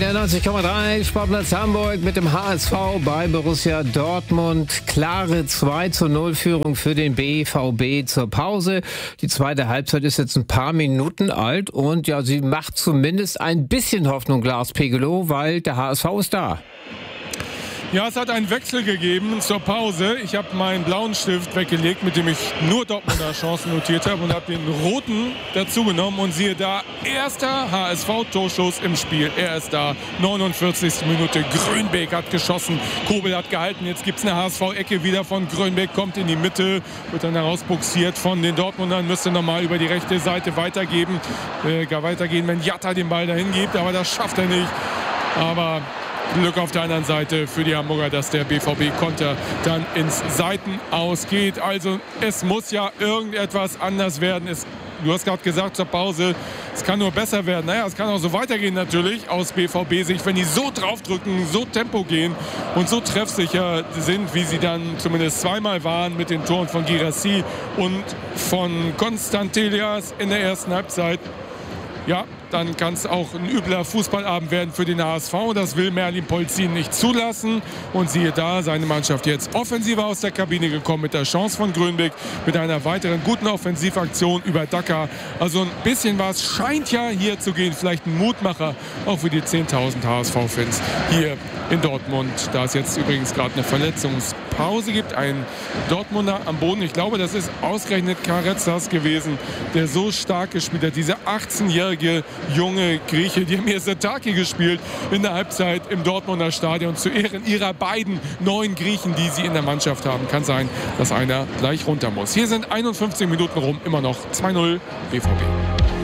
der 90,3 Sportplatz Hamburg mit dem HSV bei Borussia Dortmund. Klare 2:0 Führung für den BVB zur Pause. Die zweite Halbzeit ist jetzt ein paar Minuten alt und ja, sie macht zumindest ein bisschen Hoffnung, Lars Pegelow, weil der HSV ist da. Ja, es hat einen Wechsel gegeben zur Pause. Ich habe meinen blauen Stift weggelegt, mit dem ich nur Dortmunder Chancen notiert habe, und habe den roten dazu genommen. Und siehe da, erster HSV-Torschuss im Spiel. Er ist da, 49. Minute. Grönbeek hat geschossen, Kobel hat gehalten. Jetzt gibt es eine HSV-Ecke wieder von Grönbeek, kommt in die Mitte, wird dann herausbuxiert von den Dortmundern. Müsste nochmal über die rechte Seite weitergehen, wenn Jatta den Ball dahin gibt. Aber das schafft er nicht. Aber Glück auf der anderen Seite für die Hamburger, dass der BVB-Konter dann ins Seitenaus geht. Also es muss ja irgendetwas anders werden. Du hast gerade gesagt zur Pause, es kann nur besser werden. Naja, es kann auch so weitergehen natürlich aus BVB-Sicht, wenn die so draufdrücken, so Tempo gehen und so treffsicher sind, wie sie dann zumindest zweimal waren mit den Toren von Guirassy und von Constantelias in der ersten Halbzeit. Ja, dann kann es auch ein übler Fußballabend werden für den HSV. Das will Merlin Polzin nicht zulassen. Und siehe da, seine Mannschaft jetzt offensiver aus der Kabine gekommen mit der Chance von Grönbeek, mit einer weiteren guten Offensivaktion über Dacker. Also ein bisschen was scheint ja hier zu gehen. Vielleicht ein Mutmacher auch für die 10.000 HSV-Fans hier in Dortmund. Da es jetzt übrigens gerade eine Verletzungspause gibt. Ein Dortmunder am Boden. Ich glaube, das ist ausgerechnet Karetzas gewesen, der so stark gespielt hat. Dieser 18-jährige junge Grieche, die haben hier Setaki gespielt in der Halbzeit im Dortmunder Stadion zu Ehren ihrer beiden neuen Griechen, die sie in der Mannschaft haben. Kann sein, dass einer gleich runter muss. Hier sind 51 Minuten rum, immer noch 2:0 BVB.